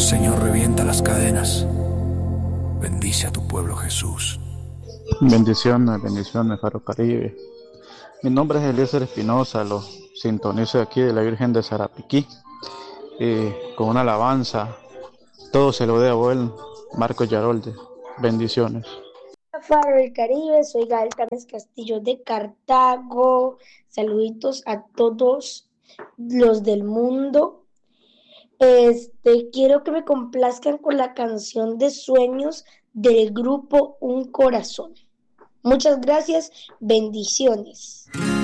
Señor, revienta las cadenas. Bendice a tu pueblo, Jesús. Bendiciones, Faro Caribe. Mi nombre es Eliezer Espinosa, lo sintonizo aquí de la Virgen de Sarapiquí, con una alabanza. Todo se lo debo a él, Marcos Yarolde. Bendiciones. Faro del Caribe, soy Gael Tames Castillo de Cartago. Saluditos a todos los del mundo. Quiero que me complazcan con la canción de Sueños del grupo Un Corazón. Muchas gracias, bendiciones.